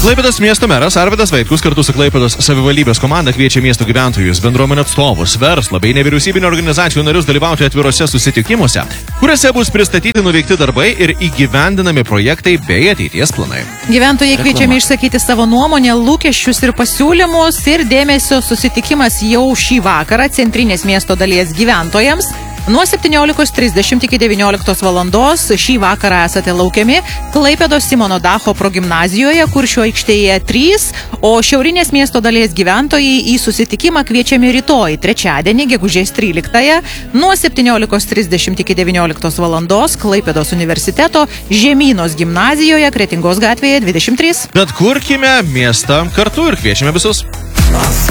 Klaipėdos miesto meras Arvydas Vaitkus kartu su Klaipėdos savivaldybės komanda kviečia miesto gyventojus, bendruomenės atstovus, verslo bei nevyriausybinio organizacijų narius dalyvauti atvirose susitikimuose, kuriuose bus pristatyti nuveikti darbai ir įgyvendinami projektai bei ateities planai. Gyventojai kviečiami išsakyti savo nuomonę, lūkesčius ir pasiūlymus ir dėmesio susitikimas jau šį vakarą centrinės miesto dalies gyventojams. Nuo 17:30 iki 19 valandos šį vakarą esate laukiami Klaipėdos Simono Dacho progimnazijoje, Kuršių aikštėje 3, o šiaurinės miesto dalies gyventojai į susitikimą kviečiami rytoj, trečiadienį, gegužės 13, nuo 17:30 iki 19 valandos Klaipėdos universiteto Žemynos gimnazijoje, Kretingos gatvėje 23. Bet kurkime miestą kartu ir kviečiame visus.